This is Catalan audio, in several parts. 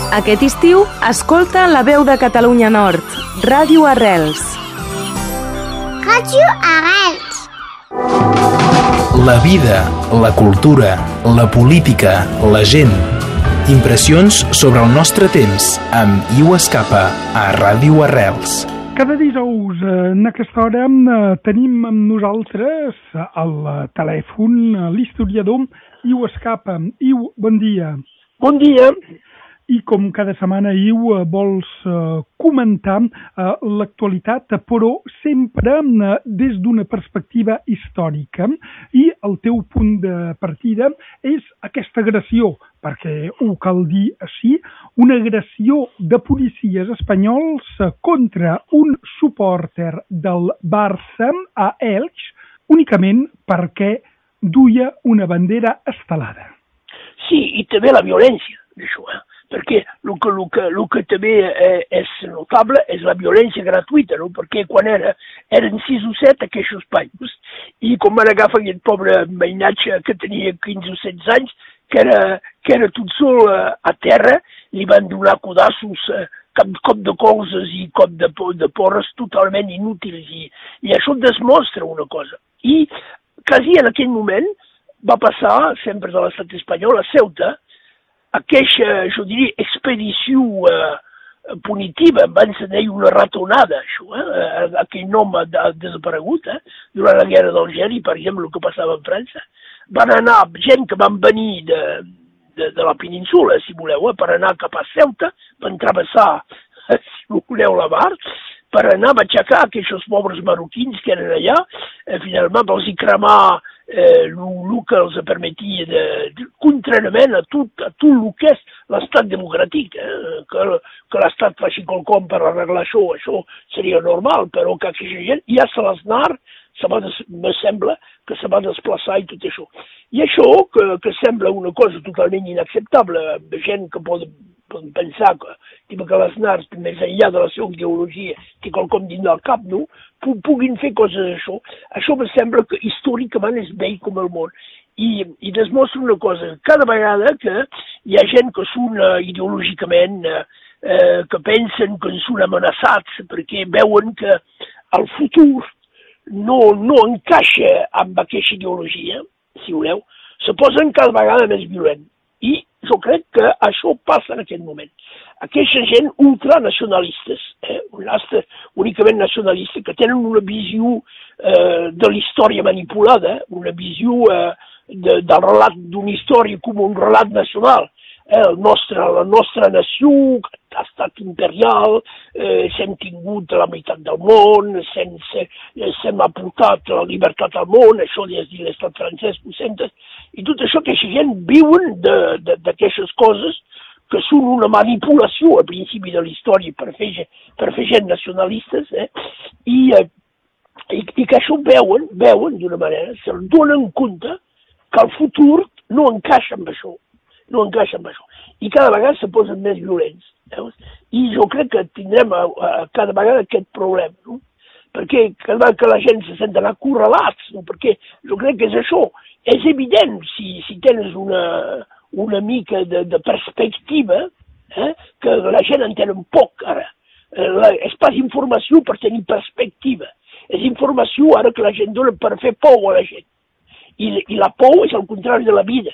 Aquest estiu, escolta La Veu de Catalunya Nord, Ràdio Arrels. Ràdio Arrels. La vida, la cultura, la política, la gent. Impressions sobre el nostre temps amb Iu Escapa a Ràdio Arrels. Cada dijous en aquesta hora tenim amb nosaltres al telèfon l'historiador Iu Escapa. Iu, bon dia. Bon dia. I com cada setmana, Iu, vols comentar l'actualitat, però sempre des d'una perspectiva històrica. I el teu punt de partida és aquesta agressió, perquè ho cal dir així, una agressió de policies espanyols contra un supòrter del Barça a Elx, únicament perquè duia una bandera estelada. Sí, i també la violència d'això, perquè el que també és notable és la violència gratuïta, no? Perquè quan eren 6 o 7 aquests països, i com van agafar aquest pobre mainatge que tenia 15 o 16 anys, que era tot sol a terra, li van donar codassos, cop de colzes i cop de porres totalment inútils, i això demostra una cosa. I quasi en aquell moment va passar, sempre de l'estat espanyol, a Ceuta, aquesta, jo diria, expedició punitiva, van ser una ratonada, això, aquell nom ha desaparegut, durant la guerra d'Algèria, per exemple, el que passava en França. Van anar gent que van venir de la península, si voleu, per anar cap a Ceuta, van travessar, si voleu, la mar, per anar a aixecar aquests pobres marroquins que eren allà, finalment els hi cremar el que els permetia contrarament a tot el que és l'estat democràtic, que l'estat faci quelcom per arreglar això seria normal, però que aquesta gent, ja se l'Aznar, me sembla que se va desplaçar i tot això. I això, que sembla una cosa totalment inacceptable, gent que poden pensar que l'Aznar, més enllà de la seva ideologia, té quelcom dins del cap, no? Puguin fer coses d'això. Això me sembla que històricament és vell com el món. I demostra una cosa, cada vegada que hi ha gent que són ideològicament, que pensen que són amenaçats perquè veuen que el futur no encaixa amb aquesta ideologia, si voleu, se posen cada vegada més violents. I jo crec que això passa en aquest moment. Aquesta gent ultranacionalistes, únicament nacionalistes, que tenen una visió de la història manipulada, una visió del relat d'una història com un relat nacional. La nostra nació ha estat imperial, s'hem tingut la meitat del món, s'hem aportat la llibertat al món, això des de l'estat francès, i tot això que aquesta gent viuen d'aquestes coses que són una manipulació al principi de la història per fer gent nacionalistes, i que això veuen d'una manera, se'l donen compte que el futur no encaixa amb això. I cada vegada se posen més violents. Veus? I jo crec que tindrem cada vegada aquest problema, no? Perquè cada vegada que la gent se senten acorralats, no? Perquè jo crec que és això. És evident, si tens una mica de perspectiva, que la gent entén poc ara. És pas informació per tenir perspectiva. És informació ara que la gent dona per fer por a la gent. I la por és el contrari de la vida.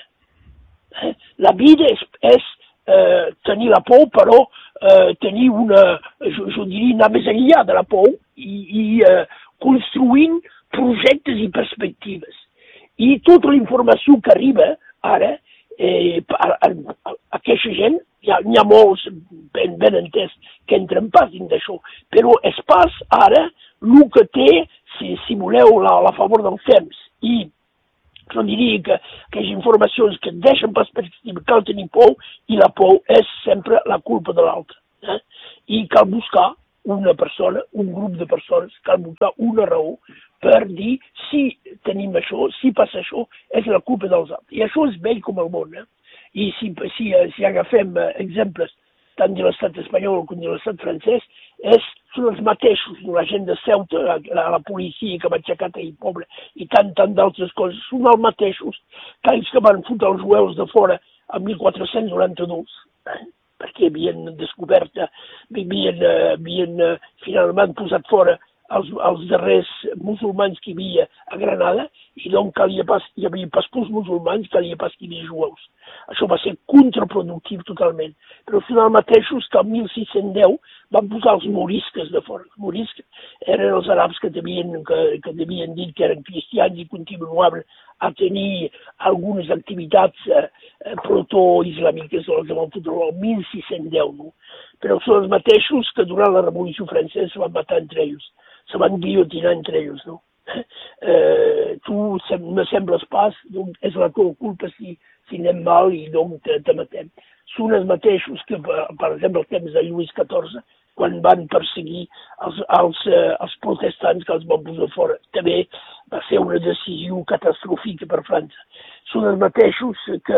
La vida és tenir la por, però tenir jo diria, anar més enllà de la por i construint projectes i perspectives. I tota la informació que arriba ara, aquesta gent, n'hi ha molts ben entès que entren pas dins d'això, però és pas ara el que té, si voleu, la favor del temps. I jo diria que aquelles informacions que deixen perspectiva cal tenir por, i la por és sempre la culpa de l'altre. I cal buscar una persona, un grup de persones, cal buscar una raó per dir si tenim això, si passa això, és la culpa dels altres. I això és vell com el món. I si agafem exemples tant de l'estat espanyol com de l'estat francès, són els mateixos, la gent de Ceuta, la policia que va aixecar aquell poble, i tant d'altres coses, són els mateixos que ells que van fotre els jueus de fora en 1492. perquè havien descobert, havien finalment posat fora els darrers musulmans que hi havia a Granada, i doncs hi havia pas pels musulmans, calia pas que hi havia jueus. Això va ser contraproductiu totalment. Però al final mateixos que el 1610 van posar els morisques de fora. Els morisques eren els arabs que devien dir que eren cristians i continuaven a tenir algunes activitats proto-islàmiques, que van fotre el 1610, no? Però són els mateixos que durant la Revolució Francesa se van matar entre ells, se van guillotinar entre ells, no? Tu me sembles pas, doncs és la teva culpa si anem mal i doncs te matem. Són els mateixos que, per exemple, al temps de Lluís XIV, quan van perseguir els protestants que els van posar fora. També va ser una decisió catastròfica per França. Són els mateixos que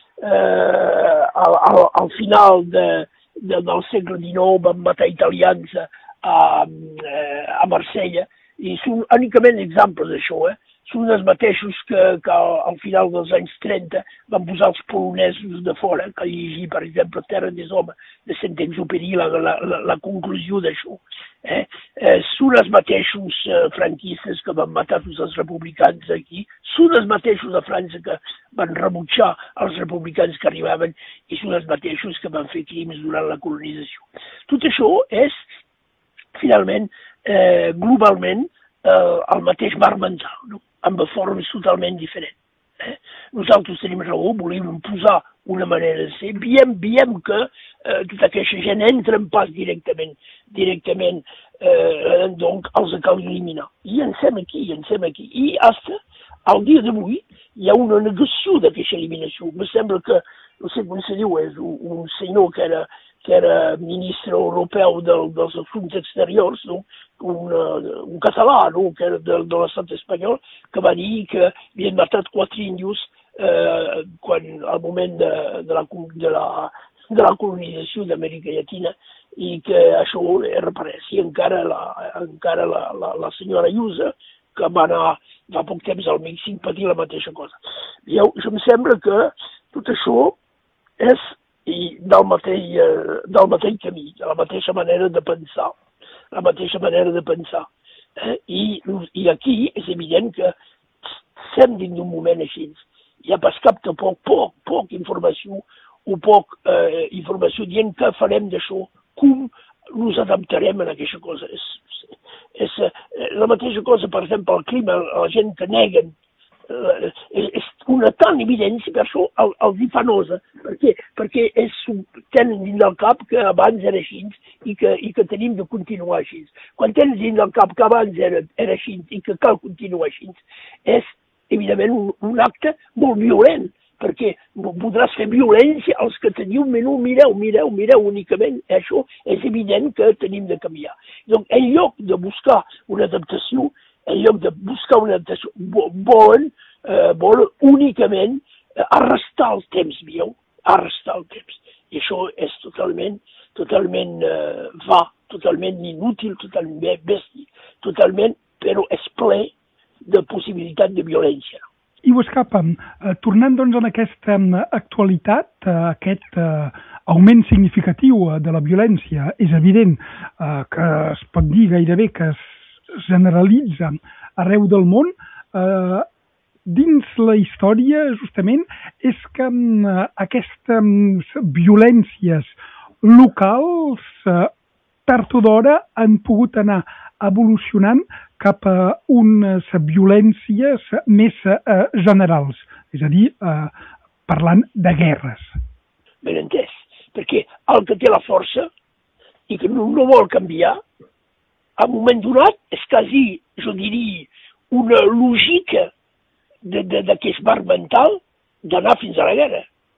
al final del segle XIX van matar italians a Marsella, i són únicament exemples d'això, Són els mateixos que al final dels anys 30 van posar els polonesos de fora, que llegir, per exemple, Terra des Homes, de Saint-Exupéry, la conclusió d'això. Són els mateixos franquistes que van matar tots els republicans aquí, són els mateixos a França que van rebutjar els republicans que arribaven, i són els mateixos que van fer crims durant la colonització. Tot això és, finalment, globalment, el mateix mar mental, no? Amb formes totalment diferents. Nosaltres tenim raó, volem posar una manera de ser, veiem que tota aquesta gent entra en pas directament, doncs els cal eliminar. I en sem aquí. I fins al dia d'avui hi ha una negació d'aquesta eliminació. Me sembla que, no sé com se diu, és un senyor que era ministre europeu dels assumptes exteriors, no? Un català, no? Que era de l'estat espanyol, que va dir que havien matat 4 índios al moment de la colonització d'Amèrica Llatina, i que això repareixia encara la senyora Ayuso, que va anar fa poc temps al Mèxic per dir la mateixa cosa. Jo em sembla que tot això és del mateix camí, de la mateixa manera de pensar. I aquí és evident que estem dins d'un moment així. Hi ha pas cap de poc informació, o poc informació dient què farem d'això, com ens adaptarem a aquesta cosa. És la mateixa cosa, per exemple, el clima, la gent que neguen, és una tan evidència que això els hi fa nosa, perquè tenen dins del cap que abans era així i que tenim de continuar així. Quan tens dins del cap que abans era així i que cal continuar així, és evidentment un acte molt violent, perquè podràs fer violència als que teniu menú, mireu únicament. Això és evident que tenim de canviar. Donc, en lloc de buscar una adaptació, volen únicament arrestar el temps, arrestar el temps. I això és totalment va, totalment inútil, totalment bèstia, però és ple de possibilitat de violència. Iu Escapa, tornant doncs en aquesta actualitat, aquest augment significatiu de la violència, és evident que es pot dir gairebé que es generalitza arreu del món. Dins la història, justament, és que aquestes violències locals, tard o d'hora, han pogut anar evolucionant cap a unes violències més generals, és a dir, parlant de guerres. Ben entès, perquè el que té la força i que no vol canviar, a un moment donat és quasi, jo diria, una lògica d'aquest marc mental d'anar fins a la guerra.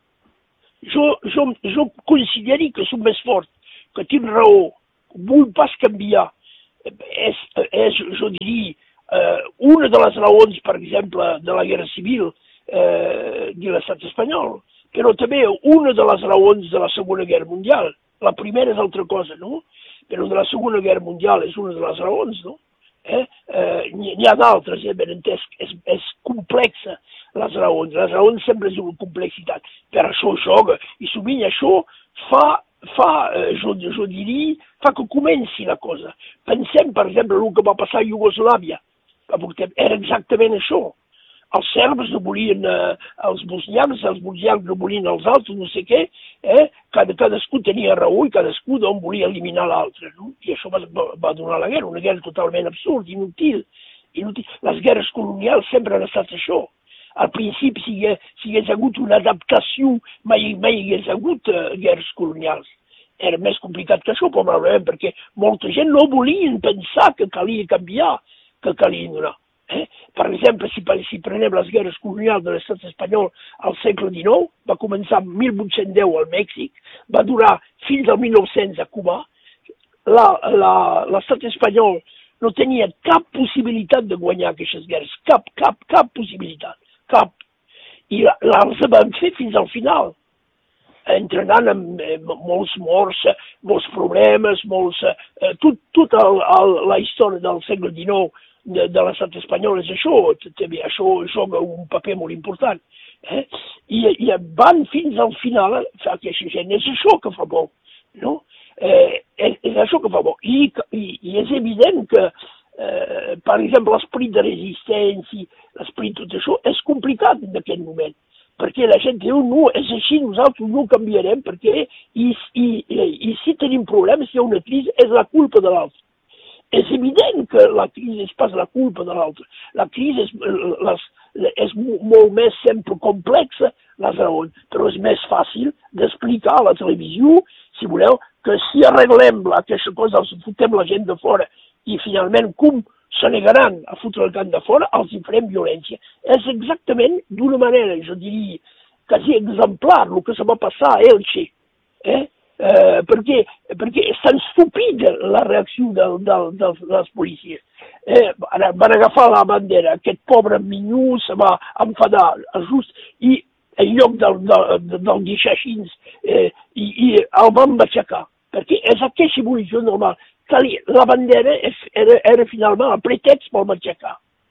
Jo considero que som més forts, que tinc raó, vull pas canviar. És, jo diria, una de les raons, per exemple, de la guerra civil de l'estat espanyol, però també una de les raons de la Segona Guerra Mundial. La primera és altra cosa, no? Però de la Segona Guerra Mundial és una de les raons, no? N'hi ha d'altres, ben entès, és complexa les raons sempre és una complexitat. Per això joga, i sovint això jo diria, fa que comenci la cosa. Pensem, per exemple, el que va passar a Iugoslàvia. Era exactament això. Els serbs no volien els bosnians no volien els altres, no sé què. Cadascú tenia raó i cadascú volia eliminar l'altre. No? I això va donar la guerra, una guerra totalment absurda, inútil. Les guerres colonials sempre han estat això. Al principi, si hi hagués hagut una adaptació, mai hi hagués hagut guerres colonials. Era més complicat que això, probablement, perquè molta gent no volien pensar que calia canviar, que calia donar. Per exemple, si prenem les guerres colonials de l'estat espanyol al segle XIX, va començar en 1810 al Mèxic, va durar fins al 1900 a Cuba. L'estat espanyol no tenia cap possibilitat de guanyar aquestes guerres, cap possibilitat, cap. I les van fer fins al final, entrenant amb molts morts, molts problemes, tota la història del segle XIX de l'estat espanyol és això, també això juga un paper molt important. I van fins al final fer aquesta gent. És això que fa por, no? És això que fa por. I és evident que, per exemple, l'esperit de resistència, l'esperit tot això, és complicat en aquest moment. Perquè la gent diu, no, és així, nosaltres no canviarem, perquè i si tenim problemes, si hi ha una crisi, és la culpa de l'altre. És evident que la crisi és pas la culpa de l'altre. La crisi és molt més sempre complexa, les raons, però és més fàcil d'explicar a la televisió, si voleu, que si arreglem aquesta cosa, els fotem la gent de fora i finalment com se negaran a fotre el camp de fora, els hi farem violència. És exactament d'una manera, jo diria, quasi exemplar el que se va passar a Elche. Perquè és tan estúpida la reacció de les policies. Van agafar la bandera, aquest pobre minyó se va enfadar just i en lloc del deixar així i el van aixecar, perquè és aquesta evolució normal. La bandera era finalment el pretext per m'aixecar.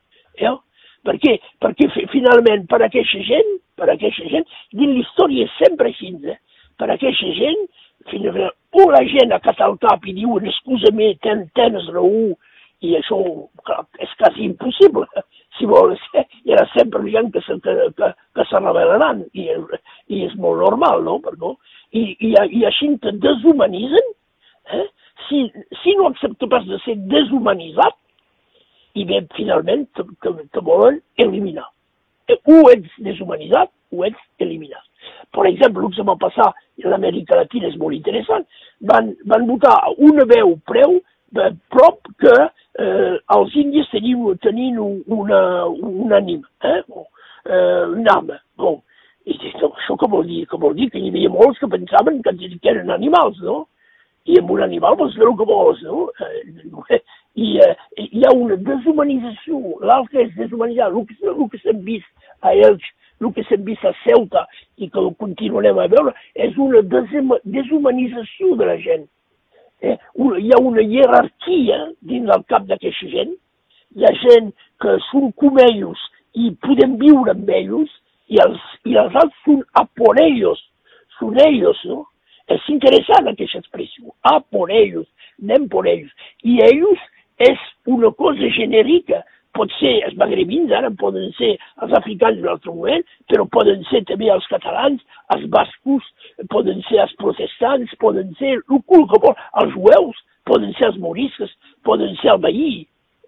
Perquè finalment per aquesta gent, dins l'història és sempre així, per aquesta gent, o la gent ha acatat el cap i diuen excusa-me, tens raó, i això és quasi impossible, si vols. Hi ha sempre gent que se rebel·laran, i és molt normal, no? I així te deshumanitzen, si no acceptes pas de ser deshumanitzat, i bé, finalment, te volen eliminar. O ets deshumanitzat o ets eliminat. Per exemple, el que va passar a l'Amèrica Latina és molt interessant. Van votar una veu prop que els indis tenien una ànima, una ànima. I això què vol dir? Què vol dir? Que hi havia molts que pensaven que eren animals, no? I amb un animal vols fer el que vols, no? I hi ha una deshumanització. L'altre és deshumanitzar. El que s'hem vist a Elx, el que s'hem vist a Ceuta i que ho continuarem a veure, és una deshumanització de la gent. Hi ha una jerarquia dins del cap d'aquesta gent. Hi ha gent que són com ells i podem viure amb ells i els altres són a por ellos. Són ells, no? És interessant aquesta expressió, a por ellos, anem por ellos. I ells és una cosa genèrica. Pot ser els magrebins, ara poden ser els africans d'un altre moment, però poden ser també els catalans, els bascos, poden ser els protestants, poden ser els jueus, poden ser els morisques, poden ser el veí.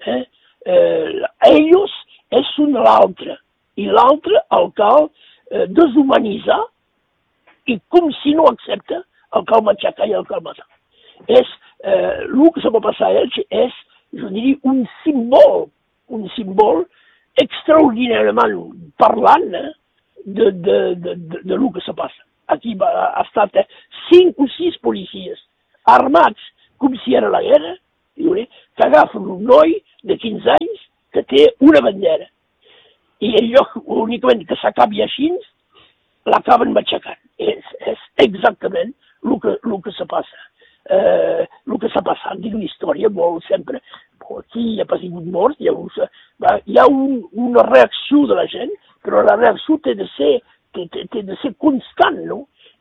Ells són l'altre, i l'altre el cal deshumanitzar i com si no accepta el cal matxacar i el cal matar. El que se va passar a Elx és, jo diria, un símbol extraordinàriament parlant de lo que se passa. Aquí ha estat 5 o 6 policies armats com si era la guerra, que agafen un noi de 15 anys que té una bandera. I en lloc únicament que s'acabi així, l'acaben matxacant. És exactament el que se passa. El que s'ha passat dins l'història molt sempre. Aquí hi ha pas hagut morts, hi ha una reacció de la gent, però la reacció té de ser constant, no?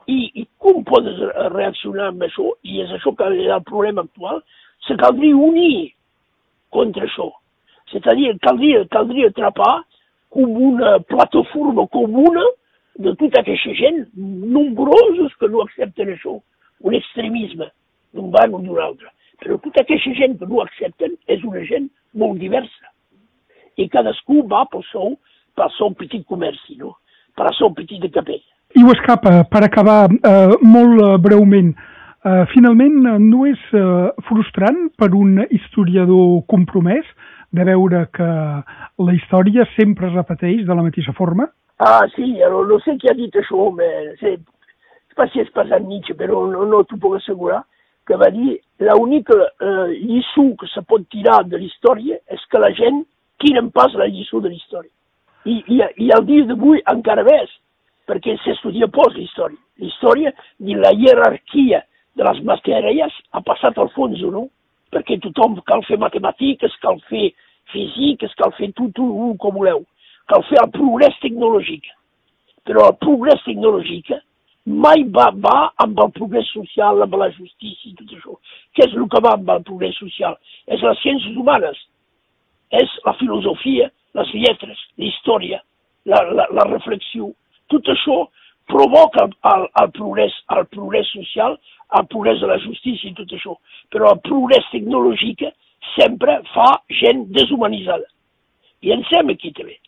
I com podes reaccionar amb això? I és això que és el problema actual. Se caldria unir contra això. C'est-à-dire, caldria atrapar com una plataforma comuna de tota aquesta gent nombrosos que no accepten això, un extremisme d'un band o d'un altre. Però tota aquesta gent que no accepten és una gent molt diversa. I cadascú va pel seu petit comerç, no? Per la seva petita capella. Iu Escapa, per acabar molt breument, finalment no és frustrant per un historiador compromès de veure que la història sempre es repeteix de la mateixa forma? Ah, sí, no sé qui ha dit això, no sé pas si és passat Nietzsche, però no t'ho puc assegurar, que va dir l'única lliçó que se pot tirar de la història és que la gent tira en pas la lliçó de la història. I al dia d'avui encara més, perquè s'estudia poc la història. La història de la jerarquia de les matèries ha passat al fons, no? Perquè tothom cal fer matemàtiques, cal fer físiques, cal fer tot com voleu. Cal fer el progrés tecnològic. Però el progrés tecnològic mai va amb el progrés social, amb la justícia i tot això. Què és el que va amb el progrés social? És les ciències humanes. És la filosofia, les lletres, la història, la reflexió. Tot això provoca el progrés social, el progrés de la justícia i tot això. Però el progrés tecnològic sempre fa gent deshumanitzada. I ens sem aquí també.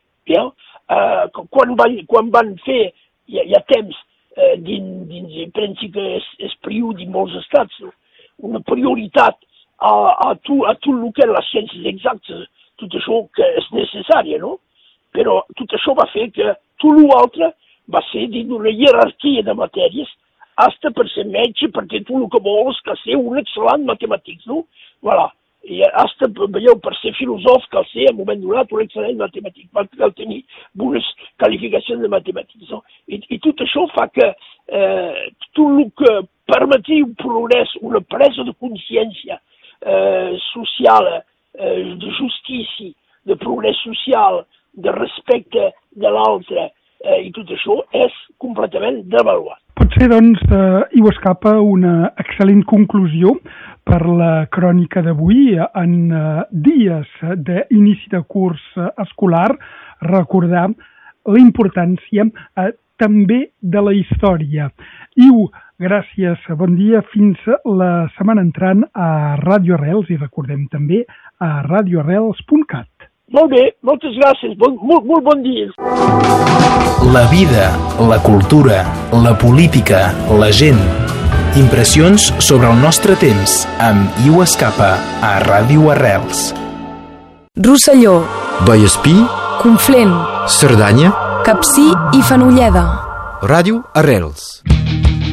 Quan van fer, hi ha temps, penso que és període en molts estats, una prioritat a tot el que eren les ciències exactes, tot això que és necessari, no? Però tot això va fer que tot l'altre va ser dins d'una jerarquia de matèries, hasta per ser metge, perquè tu el que vols que ser un excel·lent matemàtic, no? Voilà. I hasta, veieu, per ser filòsof cal ser, en un moment donat, un excel·lent matemàtic, cal tenir bones qualificacions de matemàtics, no? I tot això fa que tot el que permetia un progrés, una presa de consciència social, de justícia, de progrés social, de respecte de l'altre, i tot això és completament devaluat. Pot ser, doncs, Iu Escapa, una excel·lent conclusió per la crònica d'avui. En dies d'inici de curs escolar, recordar la importància també de la història. Iu, gràcies, bon dia, fins la setmana entrant a Ràdio Arrels i recordem també a radioarrels.cat. Molt bé, moltes gràcies, molt bon dia. La vida, la cultura, la política, la gent. Impressions sobre el nostre temps amb Iu Escapa a Ràdio Arrels. Rosselló, Vallespí, Conflent, Cerdanya, Capcir i Fenolleda. Ràdio Arrels.